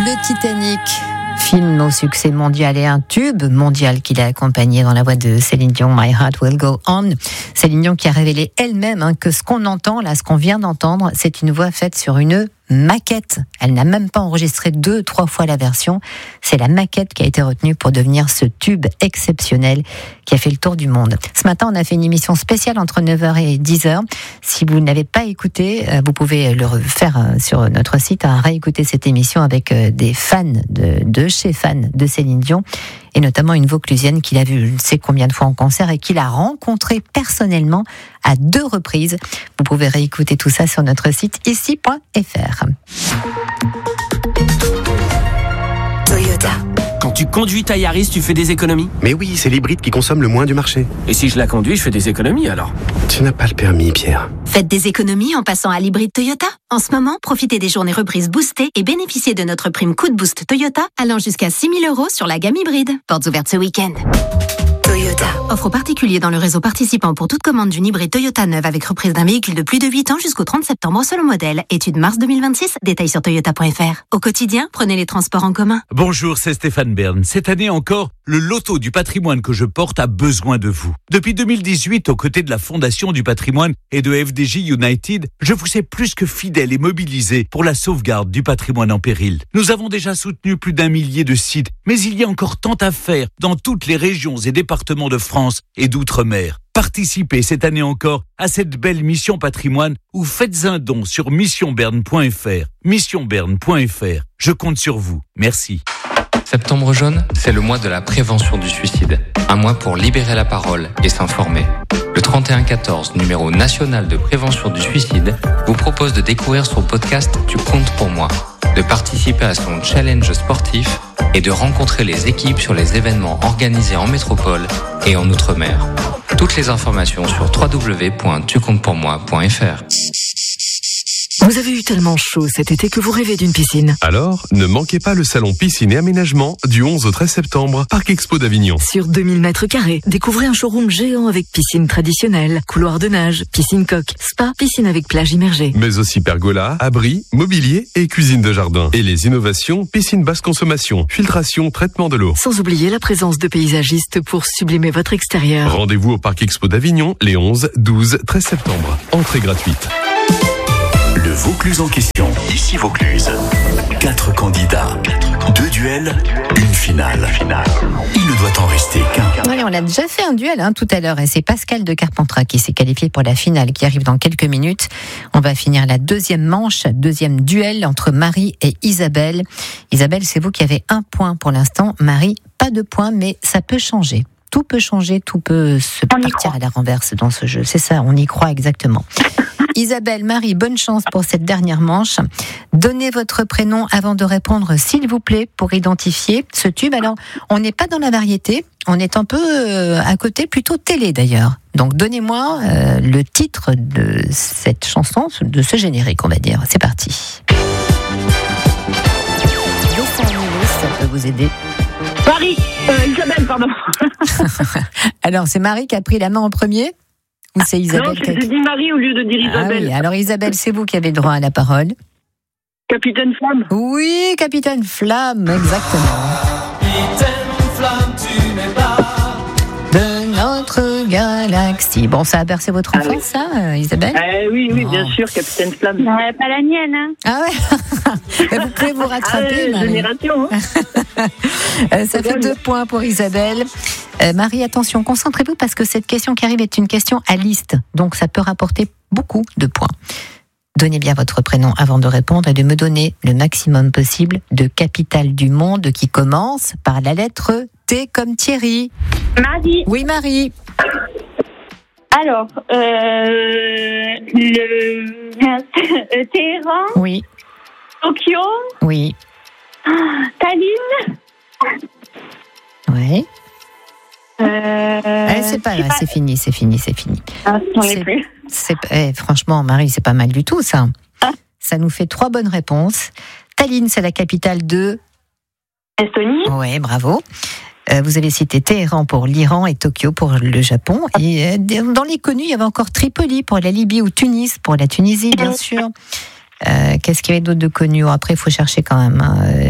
Le Titanic, film au succès mondial et un tube mondial qui l'a accompagné dans la voix de Céline Dion, My Heart Will Go On. Céline Dion qui a révélé elle-même que ce qu'on entend là, ce qu'on vient d'entendre, c'est une voix faite sur une maquette. Elle n'a même pas enregistré 2-3 fois la version. C'est la maquette qui a été retenue pour devenir ce tube exceptionnel qui a fait le tour du monde. Ce matin, on a fait une émission spéciale entre 9h et 10h. Si vous n'avez pas écouté, vous pouvez le refaire sur notre site, réécouter cette émission avec des fans de chez fans de Céline Dion, et notamment une Vauclusienne qu'il a vue je ne sais combien de fois en concert et qu'il a rencontrée personnellement à 2 reprises. Vous pouvez réécouter tout ça sur notre site ici.fr. Toyota. Quand tu conduis ta Yaris, tu fais des économies ? Mais oui, c'est l'hybride qui consomme le moins du marché. Et si je la conduis, je fais des économies alors ? Tu n'as pas le permis, Pierre. Faites des économies en passant à l'hybride Toyota. En ce moment, profitez des journées reprises boostées et bénéficiez de notre prime coup de boost Toyota allant jusqu'à 6 000 € sur la gamme hybride. Portes ouvertes ce week-end. Toyota. Offre aux particuliers dans le réseau participant pour toute commande d'une hybride Toyota neuve avec reprise d'un véhicule de plus de 8 ans jusqu'au 30 septembre selon modèle. Étude mars 2026. Détails sur toyota.fr. Au quotidien, prenez les transports en commun. Bonjour, c'est Stéphane Bern. Cette année encore, le loto du patrimoine que je porte a besoin de vous. Depuis 2018, aux côtés de la Fondation du patrimoine et de FDJ United, je vous sais plus que fidèle et mobilisé pour la sauvegarde du patrimoine en péril. Nous avons déjà soutenu plus d'1 millier de sites, mais il y a encore tant à faire dans toutes les régions et départements de France et d'outre-mer. Participez cette année encore à cette belle mission patrimoine ou faites un don sur missionberne.fr. Missionberne.fr. Je compte sur vous. Merci. Septembre jaune, c'est le mois de la prévention du suicide. Un mois pour libérer la parole et s'informer. Le 3114, numéro national de prévention du suicide, vous propose de découvrir son podcast Tu comptes pour moi, de participer à son challenge sportif et de rencontrer les équipes sur les événements organisés en métropole et en outre-mer. Toutes les informations sur www.tucomptepourmoi.fr. Vous avez eu tellement chaud cet été que vous rêvez d'une piscine. Alors, ne manquez pas le salon piscine et aménagement du 11 au 13 septembre, Parc Expo d'Avignon. Sur 2000 mètres carrés, découvrez un showroom géant avec piscine traditionnelle, couloir de nage, piscine coque, spa, piscine avec plage immergée. Mais aussi pergola, abri, mobilier et cuisine de jardin. Et les innovations, piscine basse consommation, filtration, traitement de l'eau. Sans oublier la présence de paysagistes pour sublimer votre extérieur. Rendez-vous au Parc Expo d'Avignon les 11, 12, 13 septembre. Entrée gratuite. Le Vaucluse en question. Ici Vaucluse. 4 candidats, 2 duels, une finale. Il ne doit en rester qu'un. Allez, on a déjà fait un duel tout à l'heure et c'est Pascal de Carpentras qui s'est qualifié pour la finale qui arrive dans quelques minutes. On va finir la deuxième manche, deuxième duel entre Marie et Isabelle. Isabelle, c'est vous qui avez 1 point pour l'instant. Marie, pas de point, mais ça peut changer. Tout peut changer, tout peut se partir à la renverse dans ce jeu. C'est ça, on y croit exactement. Isabelle, Marie, bonne chance pour cette dernière manche. Donnez votre prénom avant de répondre, s'il vous plaît, pour identifier ce tube. Alors, on n'est pas dans la variété, on est un peu à côté, plutôt télé d'ailleurs. Donc, donnez-moi le titre de cette chanson, de ce générique, on va dire. C'est parti. Dessin animé, ça peut vous aider. Marie, Isabelle, pardon. Alors, c'est Marie qui a pris la main en premier ? Ou c'est Isabelle? Non, j'ai dit Marie au lieu de dire Isabelle. Ah oui, alors Isabelle, c'est vous qui avez le droit à la parole. Capitaine Flamme. Oui, Capitaine Flamme, exactement. Capitaine Flamme, tu n'es pas de notre galaxie. Bon, ça a bercé votre enfance, ça, Isabelle? Oui, bien sûr, Capitaine Flamme. Pas la mienne, hein. Ah ouais. Vous pouvez vous rattraper, Marie. Génération, Ça fait 2 points pour Isabelle. Marie, attention, concentrez-vous parce que cette question qui arrive est une question à liste. Donc, ça peut rapporter beaucoup de points. Donnez bien votre prénom avant de répondre et de me donner le maximum possible de capitales du monde qui commence par la lettre T comme Thierry. Marie. Oui, Marie. Alors, Téhéran. Oui. Tokyo. Oui. Tallinn. Oui. C'est pas là, c'est fini. Ah, j'en ai plus. Franchement, Marie, c'est pas mal du tout, ça. Ça nous fait 3 bonnes réponses. Tallinn, c'est la capitale de... Estonie. Oui, bravo. Vous avez cité Téhéran pour l'Iran et Tokyo pour le Japon. Et dans les connus, il y avait encore Tripoli pour la Libye ou Tunis pour la Tunisie, bien sûr. Qu'est-ce qu'il y avait d'autre de connu? Après, il faut chercher quand même.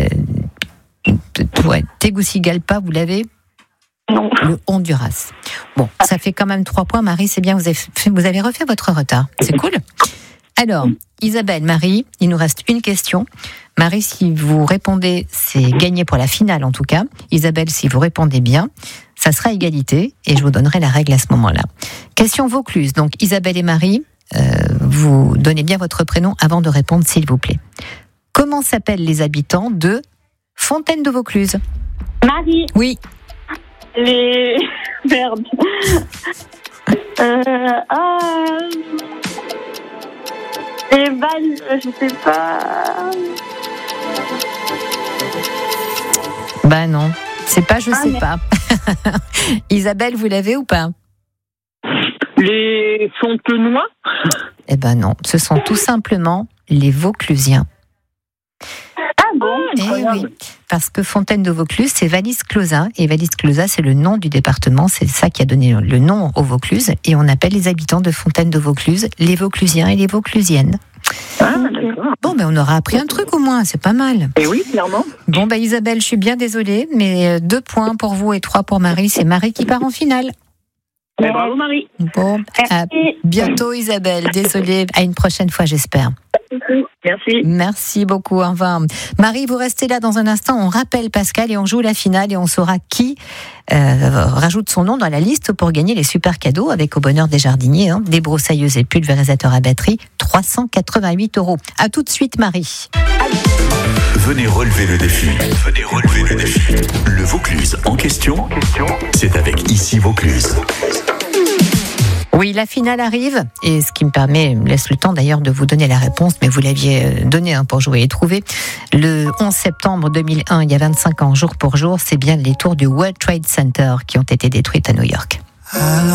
Tegucigalpa, vous l'avez? Non. Le Honduras. Bon, ça fait quand même 3 points. Marie, c'est bien, vous avez refait votre retard. C'est cool. Alors, Isabelle, Marie, il nous reste une question. Marie, si vous répondez, c'est gagné pour la finale en tout cas. Isabelle, si vous répondez bien, ça sera égalité et je vous donnerai la règle à ce moment-là. Question Vaucluse. Donc, Isabelle et Marie, vous donnez bien votre prénom avant de répondre, s'il vous plaît. Comment s'appellent les habitants de Fontaine de Vaucluse? Marie. Oui. Les... Merde. Les balles, je sais pas. Bah non, c'est pas je sais pas. Isabelle, vous l'avez ou pas? Les Fontenoy? Eh ben non, ce sont tout simplement les Vauclusiens. Ah bon? Oui, parce que Fontaine de Vaucluse, c'est Vallis-Clauzat, et Vallis-Clauzat, c'est le nom du département, c'est ça qui a donné le nom aux Vaucluses, et on appelle les habitants de Fontaine de Vaucluse les Vauclusiens et les Vauclusiennes. Ah, d'accord. Bon, mais on aura appris un truc au moins, c'est pas mal. Et oui, clairement. Bon, Isabelle, je suis bien désolée, mais 2 points pour vous et 3 pour Marie, c'est Marie qui part en finale. Bravo Marie. Bon, à bientôt Isabelle, désolée, à une prochaine fois j'espère. Merci. Merci beaucoup, au revoir. Marie, vous restez là dans un instant, on rappelle Pascal et on joue la finale et on saura qui rajoute son nom dans la liste pour gagner les super cadeaux avec Au Bonheur des Jardiniers, des broussailleuses et pulvérisateurs à batterie, 388 €. À tout de suite Marie. Venez relever le défi. Le Vaucluse en question, c'est avec Ici Vaucluse. Oui, la finale arrive, et ce qui me laisse le temps d'ailleurs de vous donner la réponse, mais vous l'aviez donné pour jouer et trouver. Le 11 septembre 2001, il y a 25 ans, jour pour jour, c'est bien les tours du World Trade Center qui ont été détruites à New York.